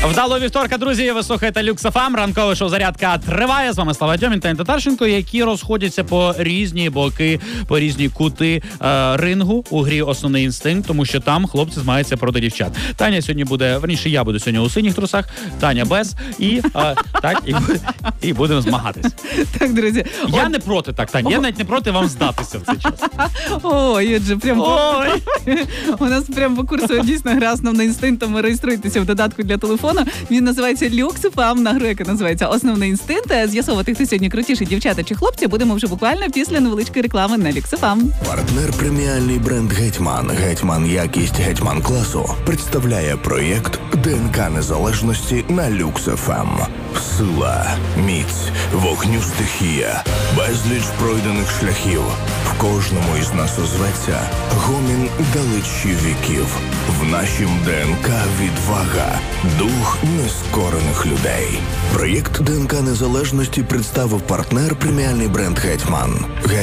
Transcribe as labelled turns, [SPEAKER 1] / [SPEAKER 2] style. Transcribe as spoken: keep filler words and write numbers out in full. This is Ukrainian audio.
[SPEAKER 1] Вдалого вівторка, друзі, ви слухаєте Люкс еф ем, ранкове шоу «Зарядка» триває. З вами Слава Дьомін та Татарченко, які розходяться по різні боки, по різні кути е, рингу у грі «Основний інстинкт», тому що там хлопці змагаються проти дівчат. Таня сьогодні буде, верніше, я буду сьогодні у синіх трусах, Таня без, і е, так, і, і будемо змагатись.
[SPEAKER 2] Так, друзі.
[SPEAKER 1] Я
[SPEAKER 2] От...
[SPEAKER 1] не проти, так, Таня, я навіть не проти вам здатися в цей час.
[SPEAKER 2] Ой, отже, прям
[SPEAKER 1] Ой.
[SPEAKER 2] У нас прямо по курсу дійсно гра «Основний інстинкт», тому реєструйтеся в додатку для телефону. Він називається Люкс еф ем, на гру, яка називається «Основний інстинкт». З'ясовувати, хто сьогодні крутіший, дівчата чи хлопці, будемо вже буквально після невеличкої реклами на Люкс еф ем.
[SPEAKER 3] Партнер преміальний бренд «Гетьман», «Гетьман якість», «Гетьман класу» представляє проєкт ДНК незалежності на Люкс еф ем. Сила, міць, вогню стихія, безліч пройдених шляхів. В кожному із нас озветься гомін далечі віків. В нашім ДНК відвага, дух нескорених людей. Проєкт ДНК незалежності представив партнер преміальний бренд «Гетьман».